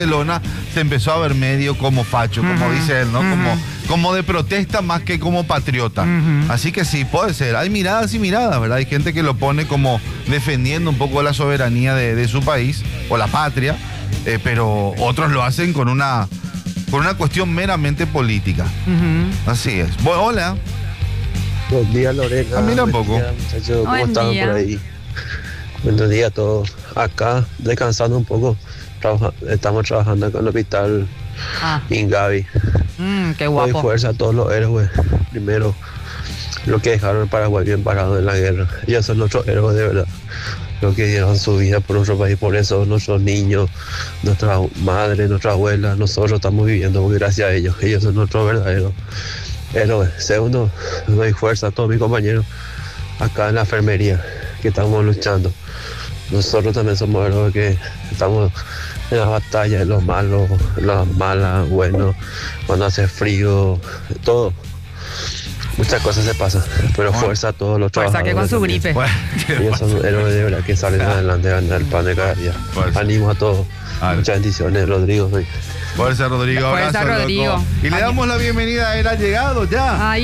Barcelona se empezó a ver medio como facho, como dice él, ¿no? Como de protesta más que como patriota. Así que sí, puede ser. Hay miradas y miradas, ¿verdad? Hay gente que lo pone como defendiendo un poco la soberanía de su país o la patria, pero otros lo hacen con una cuestión meramente política. Así es. Bueno, hola. Buen día, Lorena. Mira un poco. Muchachos, ¿cómo están por ahí? Buenos días a todos. Acá, descansando un poco. Estamos trabajando acá en el hospital Ingavi. Qué guapo. Doy fuerza a todos los héroes. Primero, los que dejaron el Paraguay bien parado en la guerra. Ellos son nuestros héroes de verdad. Los que dieron su vida por nuestro país. Por eso nuestros niños, nuestras madres, nuestras abuelas, nosotros estamos viviendo gracias a ellos. Ellos son nuestros verdaderos héroes. Segundo, doy fuerza a todos mis compañeros acá en la enfermería que estamos luchando. Nosotros también somos héroes que estamos en las batallas, en los malos, en las malas, bueno, cuando hace frío, todo. Muchas cosas se pasan, pero fuerza a todos los trabajadores. Fuerza que con su gripe. Ellos son héroes de verdad que salen adelante a ganar el pan de cada día. Ánimo a todos. Muchas bendiciones, Rodrigo. Fuerza, Rodrigo. Fuerza, Abrazo, Rodrigo. loco. Y le damos la bienvenida, era llegado ya.